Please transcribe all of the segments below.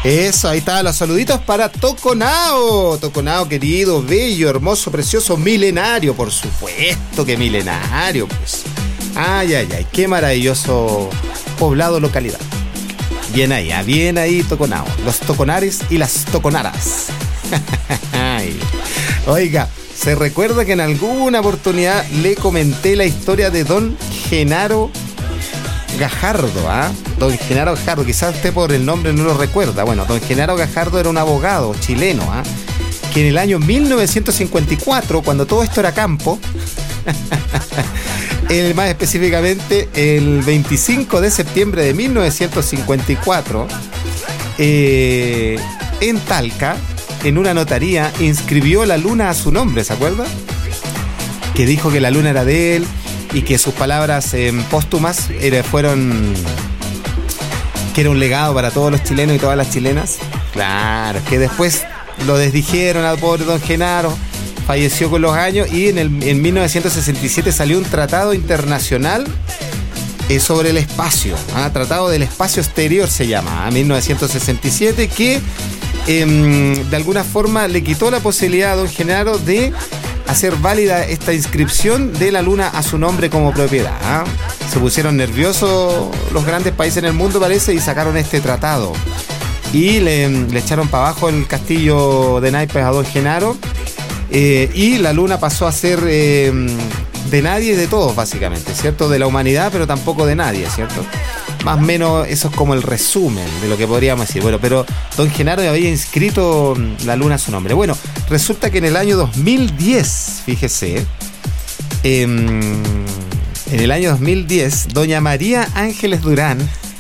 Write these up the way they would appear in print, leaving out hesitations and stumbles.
Eso, ahí está, los saluditos para Toconao. Toconao, querido, bello, hermoso, precioso, milenario, por supuesto que milenario, pues. Ay, ay, ay, qué maravilloso poblado, localidad. Bien ahí, Toconao. Los toconares y las toconaras. Oiga, se recuerda que en alguna oportunidad le comenté la historia de don Genaro Gajardo, ¿ah? Don Genaro Gajardo, quizás usted por el nombre no lo recuerda. Bueno, don Genaro Gajardo era un abogado chileno, ¿ah? Que en el año 1954, cuando todo esto era campo, más específicamente el 25 de septiembre de 1954, en Talca, en una notaría, inscribió la luna a su nombre, ¿se acuerda? Que dijo que la luna era de él y que sus palabras póstumas fueron que era un legado para todos los chilenos y todas las chilenas. Claro, que después lo desdijeron al pobre don Genaro, falleció con los años y en 1967 salió un tratado internacional sobre el espacio, Tratado del Espacio Exterior se llama, 1967, que de alguna forma le quitó la posibilidad a don Genaro de hacer válida esta inscripción de la luna a su nombre como propiedad. Se pusieron nerviosos los grandes países en el mundo, parece, y sacaron este tratado. Y le echaron para abajo el castillo de naipes a don Genaro. Y la luna pasó a ser de nadie y de todos, básicamente, ¿cierto? De la humanidad, pero tampoco de nadie, ¿cierto? Más o menos eso es como el resumen de lo que podríamos decir. Bueno, pero don Genaro había inscrito la luna a su nombre. Bueno, resulta que en el año 2010, fíjese, en el año 2010, doña María Ángeles Durán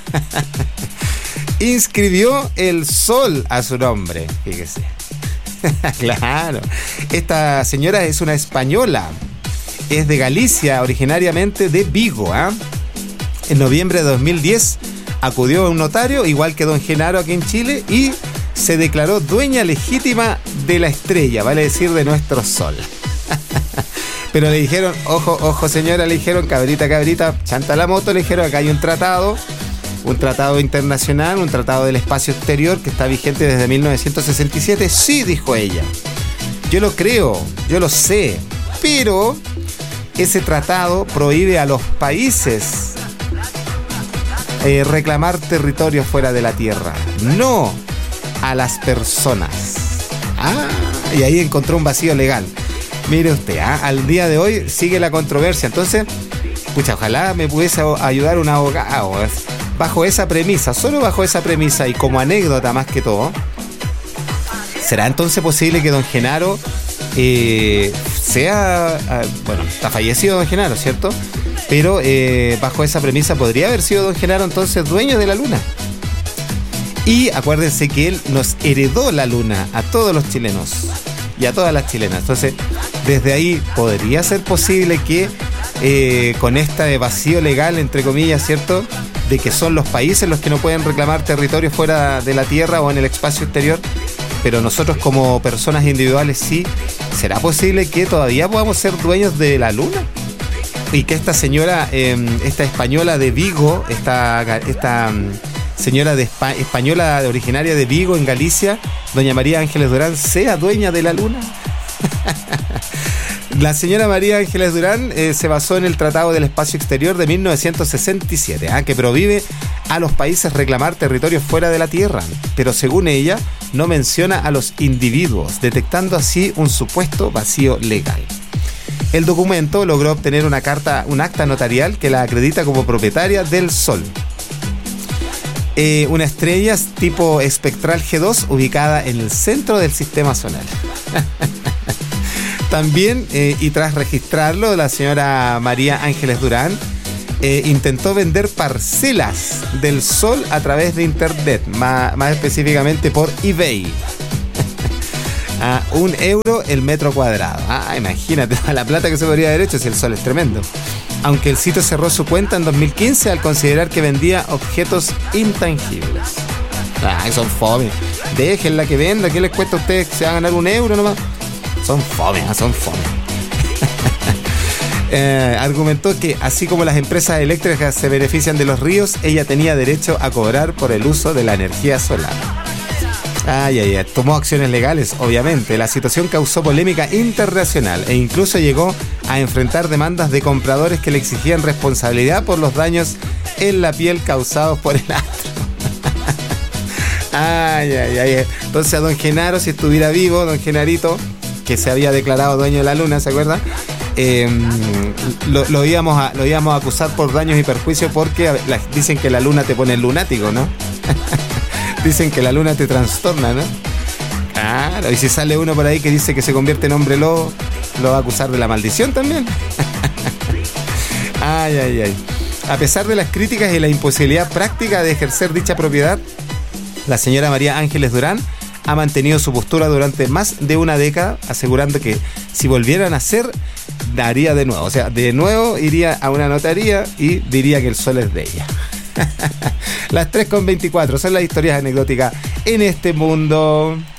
inscribió el sol a su nombre, fíjese. Claro, esta señora es una española, es de Galicia, originariamente de Vigo, En noviembre de 2010 acudió a un notario, igual que don Genaro aquí en Chile, y se declaró dueña legítima de la estrella, vale decir, de nuestro sol. Pero le dijeron, ojo señora, le dijeron, cabrita, chanta la moto, le dijeron, acá hay un tratado internacional, un tratado del espacio exterior que está vigente desde 1967. Sí, dijo ella, yo lo creo, yo lo sé, pero ese tratado prohíbe a los países reclamar territorio fuera de la tierra, no a las personas. Y ahí encontró un vacío legal. Mire usted, al día de hoy sigue la controversia. Entonces, ojalá me pudiese ayudar un abogado bajo esa premisa, solo bajo esa premisa, y como anécdota más que todo. ¿Será entonces posible que don Genaro sea, bueno, está fallecido don Genaro, ¿cierto? Pero bajo esa premisa podría haber sido don Genaro entonces dueño de la luna. Y acuérdense que él nos heredó la luna a todos los chilenos y a todas las chilenas. Entonces, desde ahí podría ser posible que con este vacío legal, entre comillas, ¿cierto?, de que son los países los que no pueden reclamar territorio fuera de la tierra o en el espacio exterior, pero nosotros como personas individuales sí. ¿Será posible que todavía podamos ser dueños de la luna? Y que esta señora, esta española de Vigo, esta señora española originaria de Vigo, en Galicia, doña María Ángeles Durán, sea dueña de la luna. La señora María Ángeles Durán se basó en el Tratado del Espacio Exterior de 1967, que prohíbe a los países reclamar territorios fuera de la tierra, pero según ella no menciona a los individuos, detectando así un supuesto vacío legal. El documento logró obtener un acta notarial que la acredita como propietaria del Sol, una estrella tipo espectral G2 ubicada en el centro del sistema solar. También, y tras registrarlo, la señora María Ángeles Durán intentó vender parcelas del Sol a través de internet, más específicamente por eBay. A €1 el metro cuadrado. Imagínate la plata que se podría haber hecho si el Sol es tremendo. Aunque el sitio cerró su cuenta en 2015 al considerar que vendía objetos intangibles. Son fome. Déjenla que venda. ¿Qué les cuesta a ustedes? ¿Se va a ganar €1 nomás? Son fome. Argumentó que así como las empresas eléctricas se benefician de los ríos, ella tenía derecho a cobrar por el uso de la energía solar. Tomó acciones legales, obviamente. La situación causó polémica internacional e incluso llegó a enfrentar demandas de compradores que le exigían responsabilidad por los daños en la piel causados por el astro. Entonces a don Genaro, si estuviera vivo, don Genarito, que se había declarado dueño de la luna, ¿se acuerda? Lo íbamos a acusar por daños y perjuicios porque dicen que la luna te pone lunático, ¿no? Dicen que la luna te trastorna, ¿no? Claro, y si sale uno por ahí que dice que se convierte en hombre lobo, lo va a acusar de la maldición también. A pesar de las críticas y la imposibilidad práctica de ejercer dicha propiedad, la señora María Ángeles Durán ha mantenido su postura durante más de una década, asegurando que si volvieran a ser, daría de nuevo. O sea, de nuevo iría a una notaría y diría que el sol es de ella. Las 3:24 son las historias anecdóticas en este mundo.